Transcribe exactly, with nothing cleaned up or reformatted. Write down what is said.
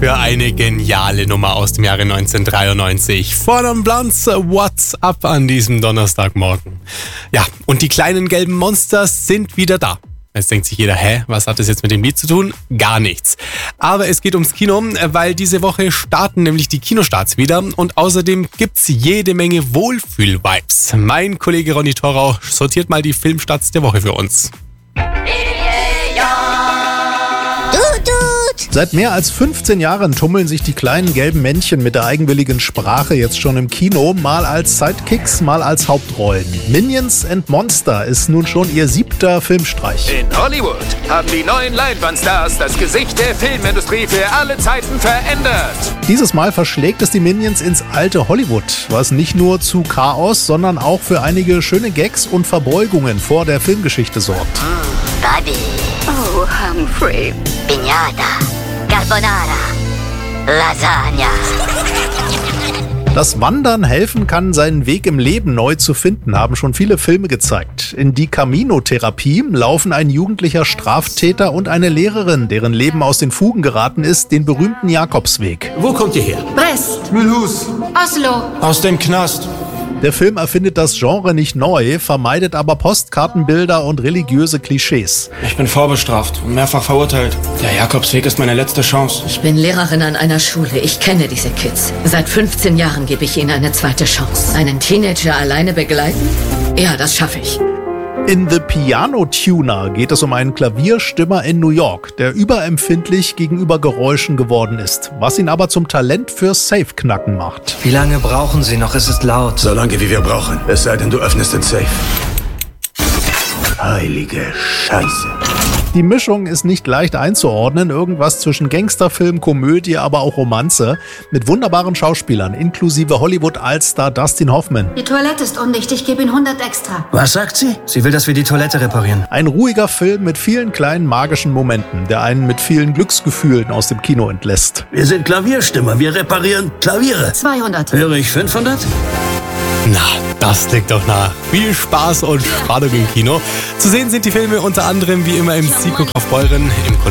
für eine geniale Nummer aus dem Jahre neunzehnhundertdreiundneunzig. Von Blondes What's Up an diesem Donnerstagmorgen. Ja, und die kleinen gelben Monsters sind wieder da. Jetzt denkt sich jeder, hä, was hat das jetzt mit dem Lied zu tun? Gar nichts. Aber es geht ums Kino, weil diese Woche starten nämlich die Kinostarts wieder und außerdem gibt's jede Menge Wohlfühl-Vibes. Mein Kollege Ronny Thorau sortiert mal die Filmstarts der Woche für uns. Seit mehr als fünfzehn Jahren tummeln sich die kleinen gelben Männchen mit der eigenwilligen Sprache jetzt schon im Kino, mal als Sidekicks, mal als Hauptrollen. Minions and Monster ist nun schon ihr siebter Filmstreich. In Hollywood haben die neuen Leinwandstars das Gesicht der Filmindustrie für alle Zeiten verändert. Dieses Mal verschlägt es die Minions ins alte Hollywood, was nicht nur zu Chaos, sondern auch für einige schöne Gags und Verbeugungen vor der Filmgeschichte sorgt. Bobby. Oh, Humphrey. Piñata. Carbonara. Lasagna. Das Wandern helfen kann, seinen Weg im Leben neu zu finden, haben schon viele Filme gezeigt. In Die Camino-Therapie laufen ein jugendlicher Straftäter und eine Lehrerin, deren Leben aus den Fugen geraten ist, den berühmten Jakobsweg. Wo kommt ihr her? Brest. Mulhouse. Oslo. Aus dem Knast. Der Film erfindet das Genre nicht neu, vermeidet aber Postkartenbilder und religiöse Klischees. Ich bin vorbestraft und mehrfach verurteilt. Der Jakobsweg ist meine letzte Chance. Ich bin Lehrerin an einer Schule. Ich kenne diese Kids. Seit fünfzehn Jahren gebe ich ihnen eine zweite Chance. Einen Teenager alleine begleiten? Ja, das schaffe ich. In The Piano Tuner geht es um einen Klavierstimmer in New York, der überempfindlich gegenüber Geräuschen geworden ist, was ihn aber zum Talent fürs Safe-Knacken macht. Wie lange brauchen Sie noch? Es ist laut. So lange wie wir brauchen. Es sei denn, du öffnest den Safe. Heilige Scheiße. Die Mischung ist nicht leicht einzuordnen, irgendwas zwischen Gangsterfilm, Komödie, aber auch Romanze, mit wunderbaren Schauspielern, inklusive Hollywood-Allstar Dustin Hoffman. Die Toilette ist undicht, ich gebe Ihnen hundert extra. Was sagt sie? Sie will, dass wir die Toilette reparieren. Ein ruhiger Film mit vielen kleinen magischen Momenten, der einen mit vielen Glücksgefühlen aus dem Kino entlässt. Wir sind Klavierstimmer, wir reparieren Klaviere. zweihundert. Höre ich fünfhundert? Na, das klingt doch nach viel Spaß und Spannung im Kino. Zu sehen sind die Filme unter anderem wie immer im Zico Kaufbeuren, im